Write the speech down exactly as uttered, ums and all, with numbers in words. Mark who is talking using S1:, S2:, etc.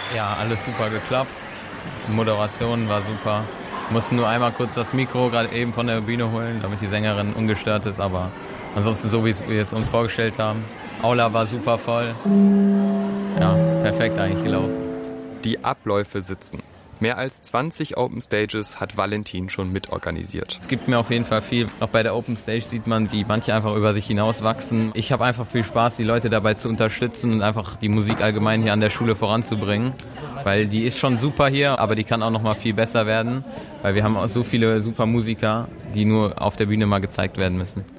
S1: Ja, alles super geklappt. Die Moderation war super. Wir mussten nur einmal kurz das Mikro gerade eben von der Bühne holen, damit die Sängerin ungestört ist, aber ansonsten so, wie wir es uns vorgestellt haben. Aula war super voll. Ja, perfekt eigentlich gelaufen.
S2: Die Abläufe sitzen. Mehr als zwanzig Open Stages hat Valentin schon mitorganisiert.
S1: Es gibt mir auf jeden Fall viel. Auch bei der Open Stage sieht man, wie manche einfach über sich hinauswachsen. Ich habe einfach viel Spaß, die Leute dabei zu unterstützen und einfach die Musik allgemein hier an der Schule voranzubringen. Weil die ist schon super hier, aber die kann auch noch mal viel besser werden. Weil wir haben auch so viele super Musiker, die nur auf der Bühne mal gezeigt werden müssen.